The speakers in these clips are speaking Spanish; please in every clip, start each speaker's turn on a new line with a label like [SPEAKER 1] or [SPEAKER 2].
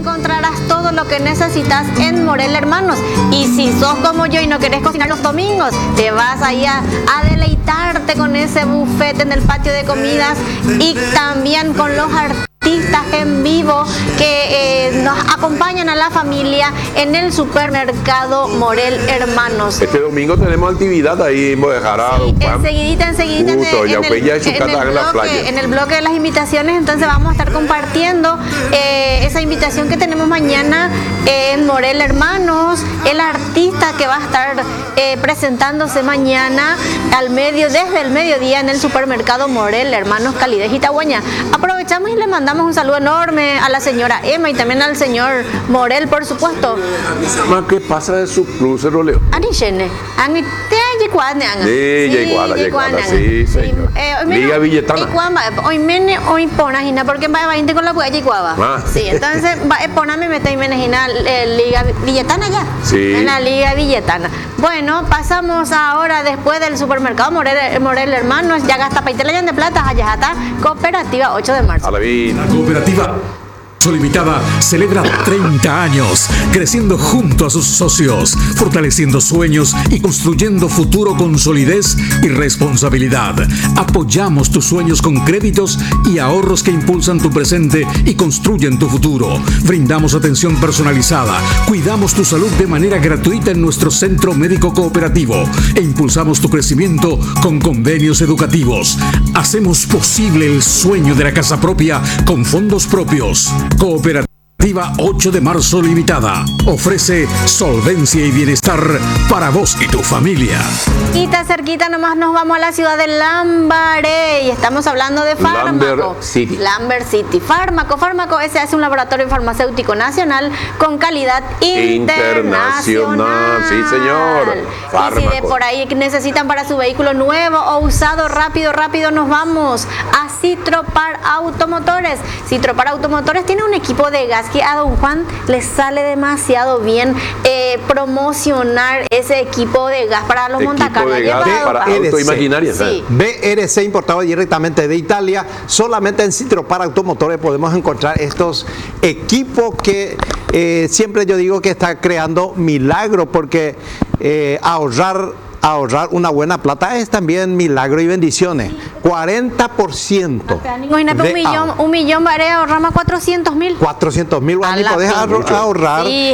[SPEAKER 1] Encontrarás todo lo que necesitas en Morel Hermanos. Y si sos como yo y no querés cocinar los domingos, te vas ahí a deleitarte con ese buffet en el patio de comidas y también con los artistas en vivo que nos acompañan a la familia en el supermercado Morel Hermanos.
[SPEAKER 2] Este domingo tenemos actividad ahí en Bodejarado.
[SPEAKER 1] Sí, enseguidita en el bloque de las invitaciones. Entonces vamos a estar compartiendo esa invitación que tenemos mañana en Morel Hermanos, el artista que va a estar presentándose mañana desde el mediodía en el supermercado Morel Hermanos, calidez Itaguaña. Aprovechamos y le mandamos un saludo enorme a la señora Emma y también al señor Morel, por supuesto.
[SPEAKER 2] ¿Qué pasa de su plus, Roleo? Sí, señor. Liga Villetana.
[SPEAKER 1] Hoy ponajina, porque va a 20 con la puya y sí, entonces va a ponerme mete y menajina Liga Villetana ya.
[SPEAKER 2] Sí.
[SPEAKER 1] En la Liga Villetana. Bueno, pasamos ahora después del supermercado Morel Hermanos, ya gasta Paitela de Plata, allá está Cooperativa 8 de marzo.
[SPEAKER 2] A la vida.
[SPEAKER 3] La cooperativa Limitada celebra 30 años, creciendo junto a sus socios, fortaleciendo sueños y construyendo futuro con solidez y responsabilidad. Apoyamos tus sueños con créditos y ahorros que impulsan tu presente y construyen tu futuro. Brindamos atención personalizada, cuidamos tu salud de manera gratuita en nuestro centro médico cooperativo e impulsamos tu crecimiento con convenios educativos. Hacemos posible el sueño de la casa propia con fondos propios. Cooperativa 8 de marzo Limitada ofrece solvencia y bienestar para vos y tu familia.
[SPEAKER 1] Y está cerquita nomás nos vamos a la ciudad de Lambaré y estamos hablando de fármaco. Lambert City. Fármaco ese hace un laboratorio farmacéutico nacional con calidad internacional.
[SPEAKER 2] Sí, señor.
[SPEAKER 1] Y si de por ahí necesitan para su vehículo nuevo o usado, rápido nos vamos a Citropar Automotores. Citropar Automotores tiene un equipo de gas que a don Juan le sale demasiado bien promocionar ese equipo de gas para los montacargas.
[SPEAKER 2] Para autoimaginarias.
[SPEAKER 4] Sí. BRC importado directamente de Italia. Solamente en Citropar Automotores podemos encontrar estos equipos que siempre yo digo que está creando milagros, porque ahorrar una buena plata es también milagro y bendiciones. 40%.
[SPEAKER 1] Un millón va a ahorrar más 400.000.
[SPEAKER 4] 400.000 podés ahorrar.
[SPEAKER 1] Sí,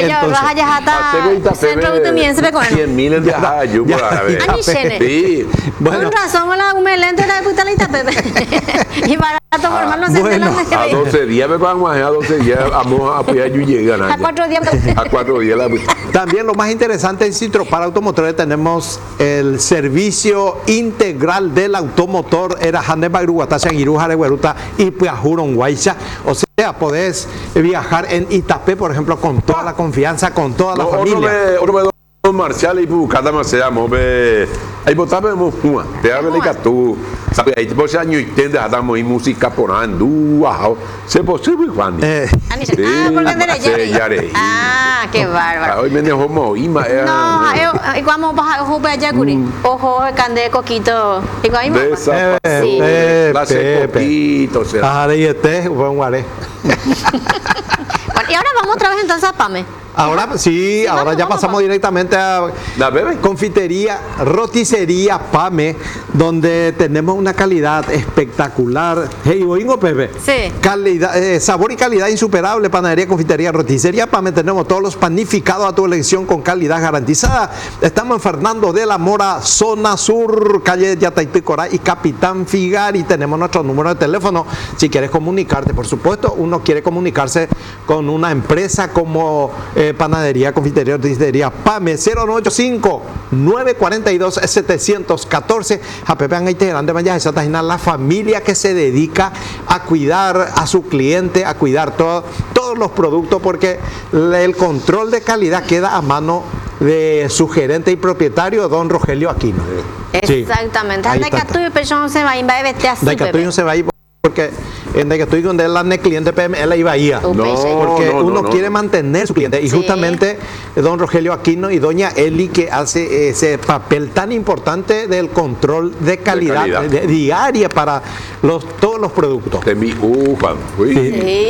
[SPEAKER 2] bueno,
[SPEAKER 1] razón la humelente la puta y barato
[SPEAKER 2] a 12 días me van a 12 días vamos a apoyar y llegan
[SPEAKER 1] a 4 días.
[SPEAKER 2] A 4 días
[SPEAKER 4] También lo más interesante en Citropar Automotores tenemos el servicio integral del automotor. Era Hande Bagruata, Sangiruja de Gueruta y Piajuron Guaycha. O sea, podés viajar en Itapé, por ejemplo, con toda la confianza, con toda la familia.
[SPEAKER 2] Marcial y buscada más se llama ahí botamos uma te habla que tú sabe ahí tipo se año 80 damos música porando se posible Juan
[SPEAKER 1] qué bárbaro
[SPEAKER 2] hoy me dejó moima
[SPEAKER 1] no y cuando vas a jugar allá curi ojo cande coquito y cuando
[SPEAKER 2] sí clase coquito
[SPEAKER 4] será de este buen guare.
[SPEAKER 1] Y ahora vamos otra vez entonces a Pame.
[SPEAKER 4] Ahora sí, ahora ya pasamos directamente a
[SPEAKER 2] la bebé.
[SPEAKER 4] Confitería, roticería Pame, donde tenemos una calidad espectacular. Hey, oigo, Pepe.
[SPEAKER 1] Sí.
[SPEAKER 4] Calidad, sabor y calidad insuperable. Panadería, confitería, roticería Pame. Tenemos todos los panificados a tu elección con calidad garantizada. Estamos en Fernando de la Mora, zona sur, calle Yataipicorá y Capitán Figari. Tenemos nuestro número de teléfono. Si quieres comunicarte, por supuesto, uno quiere comunicarse con una empresa como Panadería, Confitería, Roticería Pame, 0985-942-714. Japepean y Teherán de Mayas, esa es la familia que se dedica a cuidar a su cliente, a cuidar todos los productos, porque el control de calidad queda a mano de su gerente y propietario, don Rogelio Aquino.
[SPEAKER 1] Exactamente.
[SPEAKER 4] Sí, se va a ir porque en el que estoy donde la cliente PM él iba a ir porque uno quiere mantener su cliente y justamente don Rogelio Aquino y doña Eli que hace ese papel tan importante del control de calidad, diaria para todos los productos.
[SPEAKER 2] De mi uva.